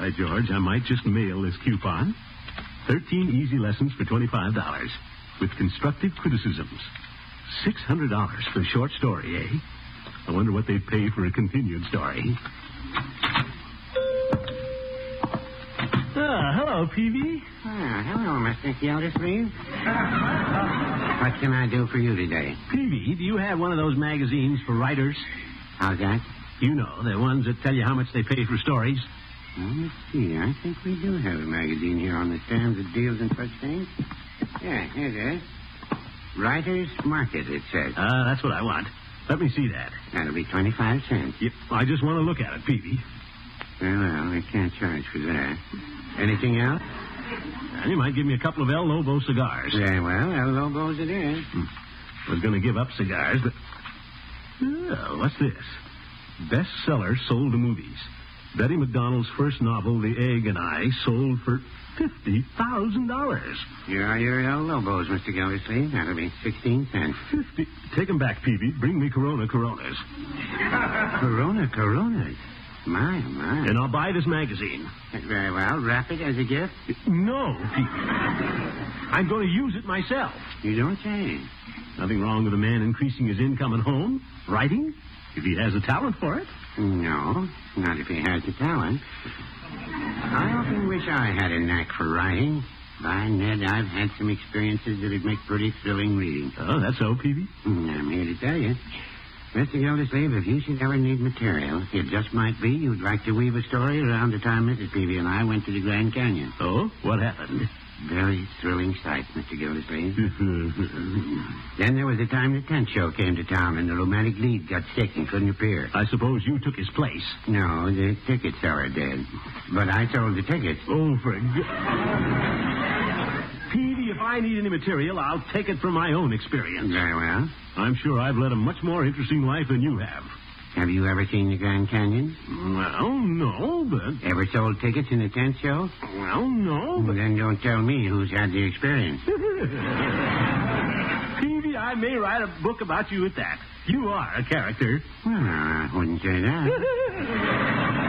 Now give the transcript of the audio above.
By George, I might just mail this coupon. 13 easy lessons for $25 with constructive criticisms. $600 for a short story, eh? I wonder what they'd pay for a continued story. Hello, Peavy. Hello, Mr. Gildersleeve. What can I do for you today? Peavy, do you have one of those magazines for writers? How's that? You know, the ones that tell you how much they pay for stories. Well, let's see. I think we do have a magazine here on the stands that deals in such things. Yeah, here it is. Writer's Market, it says. That's what I want. Let me see that. That'll be 25 cents. Yep, I just want to look at it, Peavy. Well, I can't charge for that. Anything else? And you might give me a couple of El Lobo cigars. Very well, El Lobo's it is. I was going to give up cigars, but... Oh, what's this? Bestseller sold to movies. Betty McDonald's first novel, The Egg and I, sold for $50,000. Here are your El Lobos, Mr. Gildersleeve. That'll be 16 cents. 50. Take them back, Peavy. Bring me Coronas. Coronas. My. And I'll buy this magazine. Very well. Wrap it as a gift? No, Peavy. I'm going to use it myself. You don't say. Nothing wrong with a man increasing his income at home, writing, if he has a talent for it. No, not if he has the talent. I often wish I had a knack for writing. By Ned, I've had some experiences that'd make pretty thrilling reading. Oh, that's so, Peavy? I'm here to tell you. Mr. Gildersleeve, if you should ever need material, it just might be you'd like to weave a story around the time Mrs. Peavy and I went to the Grand Canyon. Oh? What happened? Very thrilling sight, Mr. Gildersleeve. Then there was the time the tent show came to town and the romantic lead got sick and couldn't appear. I suppose you took his place. No, the ticket seller did. But I sold the tickets. Oh, for Peavy, if I need any material, I'll take it from my own experience. Very well. I'm sure I've led a much more interesting life than you have. Have you ever seen the Grand Canyon? Well, no, but... Ever sold tickets in a tent show? Well, no, but... Well, then don't tell me who's had the experience. Peavy, I may write a book about you at that. You are a character. Well, I wouldn't say that.